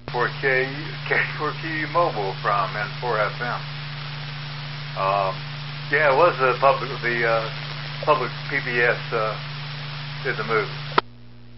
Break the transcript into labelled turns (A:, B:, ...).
A: for for KU Mobile from N4 FM. Yeah, it was the public PBS did the move.